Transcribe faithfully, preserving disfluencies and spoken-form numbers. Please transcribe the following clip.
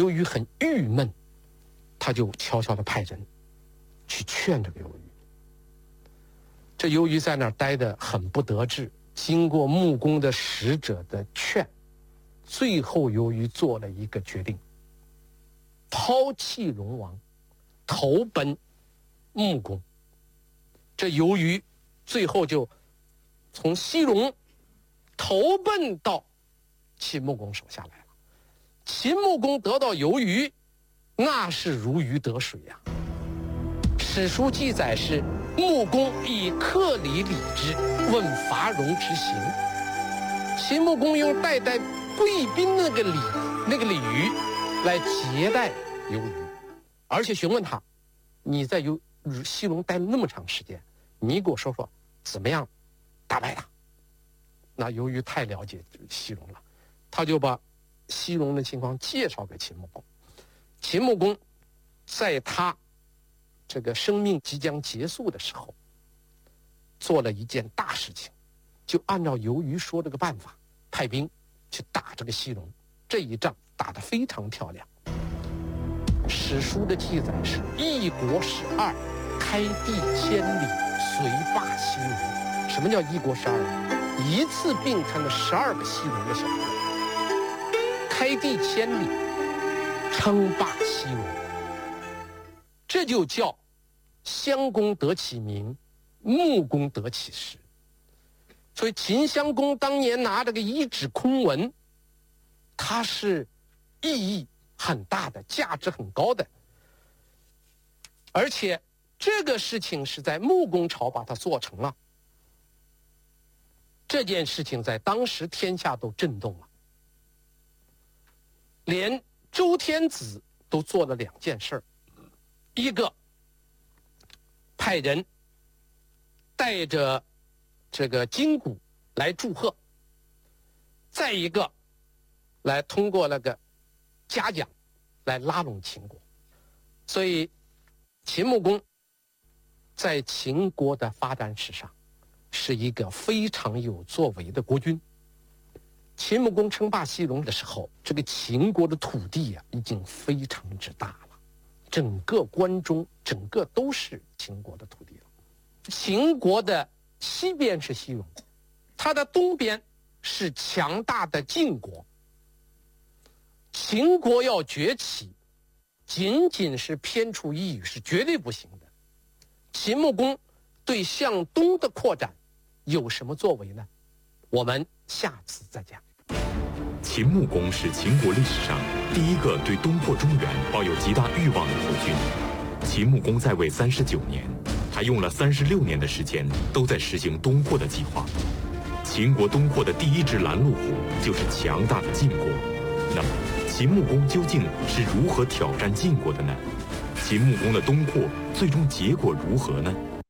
由于很郁闷，他就悄悄地派人去劝这个由于。这由于在那儿待得很不得志，经过穆公的使者的劝，最后由于做了一个决定，抛弃戎王，投奔穆公。这由于最后就从西戎投奔到秦穆公手下来了。秦穆公得到由于，那是如鱼得水呀、啊。史书记载是穆公以客礼礼之，问伐戎之行。秦穆公用代代贵宾那个礼那个礼仪来接待由于，而且询问他，你在由西戎待了那么长时间，你给我说说怎么样打败他。那由于太了解西戎了，他就把西戎的情况介绍给秦穆公。秦穆公在他这个生命即将结束的时候，做了一件大事情，就按照由于说这个办法，派兵去打这个西戎。这一仗打得非常漂亮。史书的记载是一国十二，开地千里，遂霸西戎。什么叫一国十二？一次并吞了十二个西戎的小国，开地千里，称霸西戎。这就叫襄公得其名，穆公得其实。所以秦襄公当年拿这个一纸空文，它是意义很大的，价值很高的。而且这个事情是在穆公朝把它做成了，这件事情在当时天下都震动了。连周天子都做了两件事儿，一个派人带着这个金鼓来祝贺，再一个来通过那个嘉奖来拉拢秦国。所以秦穆公在秦国的发展史上是一个非常有作为的国君。秦穆公称霸西戎的时候，这个秦国的土地啊已经非常之大了，整个关中整个都是秦国的土地了。秦国的西边是西戎，它的东边是强大的晋国。秦国要崛起，仅仅是偏处一隅是绝对不行的。秦穆公对向东的扩展有什么作为呢？我们下次再讲。 秦穆公是秦国历史上第一个对东破中原抱有极大欲望的国君。秦穆公在位三十九年，他用了三十六年的时间都在实行东扩的计划。秦国东扩的第一只拦路虎就是强大的晋国。那么秦穆公究竟是如何挑战晋国的呢？秦穆公的东扩最终结果如何呢？